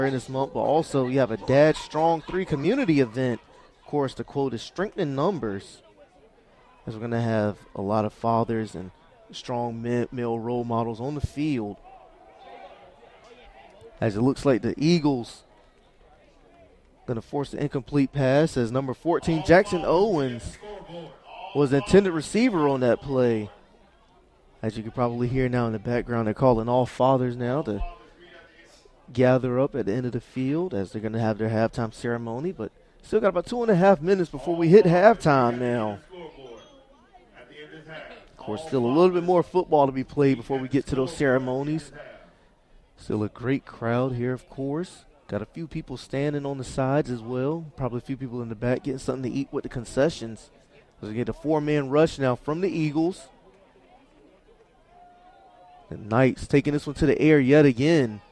in this month, but also you have a Dad Strong 3 community event. Of course, the quote is strength in numbers, as we're going to have a lot of fathers and strong male role models on the field. As it looks like the Eagles going to force the incomplete pass, as number 14, Jackson Owens, was the intended receiver on that play. As you can probably hear now in the background, they're calling all fathers now to gather up at the end of the field as they're going to have their halftime ceremony. But still got about 2.5 minutes before we hit halftime now. Of course, still a little bit more football to be played before we get to those ceremonies. Still a great crowd here, of course. Got a few people standing on the sides as well. Probably a few people in the back getting something to eat with the concessions. As we get a 4-man rush now from the Eagles. The Knights taking this one to the air yet again.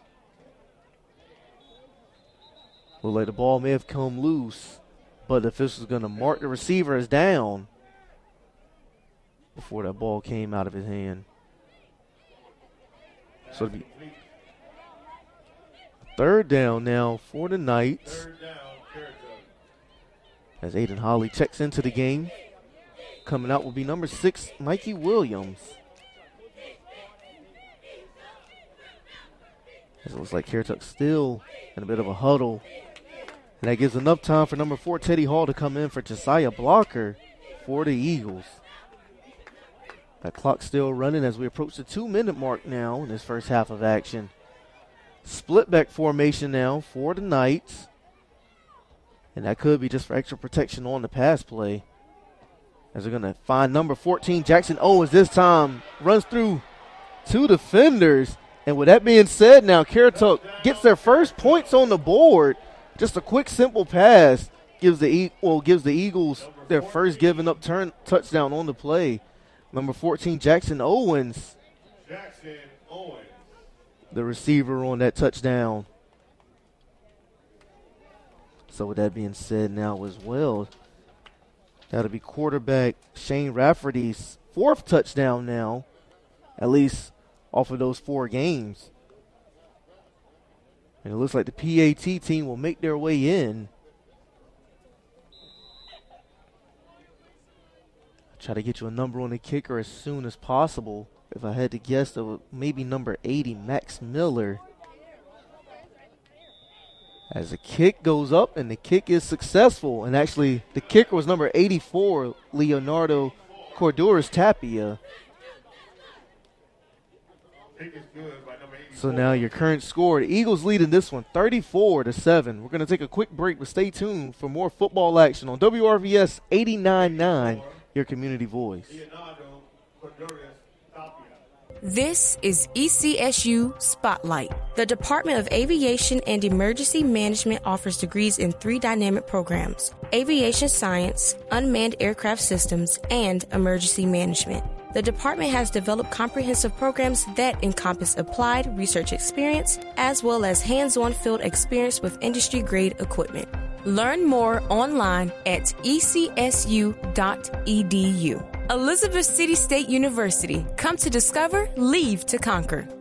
Look like the ball may have come loose, but the official's going to mark the receiver as down before that ball came out of his hand. So it'll be third down now for the Knights. As Aiden Holly checks into the game. Coming out will be number 6, Mikey Williams. As it looks like Carrituck still in a bit of a huddle. And that gives enough time for number 4, Teddy Hall, to come in for Josiah Blocker for the Eagles. That clock still running as we approach the 2-minute mark now in this first half of action. Split back formation now for the Knights. And that could be just for extra protection on the pass play. As they're going to find number 14, Jackson Owens, this time runs through 2 defenders. And with that being said, now Carrituck gets their first points on the board. Just a quick, simple pass gives the Eagles their first given up touchdown on the play. Number 14, Jackson Owens, the receiver on that touchdown. So with that being said now as well, that'll be quarterback Shane Rafferty's 4th touchdown now, at least off of those 4 games. And it looks like the PAT team will make their way in. I'll try to get you a number on the kicker as soon as possible. If I had to guess, that would maybe number 80, Max Miller. As the kick goes up, and the kick is successful. And actually, the kicker was number 84, Leonardo Corduras Tapia. So now your current score, the Eagles leading this one 34-7. We're going to take a quick break, but stay tuned for more football action on WRVS 89.9, your community voice. This is ECSU Spotlight. The Department of Aviation and Emergency Management offers degrees in 3 dynamic programs: aviation science, unmanned aircraft systems, and emergency management. The department has developed comprehensive programs that encompass applied research experience as well as hands-on field experience with industry-grade equipment. Learn more online at ecsu.edu. Elizabeth City State University. Come to discover, leave to conquer.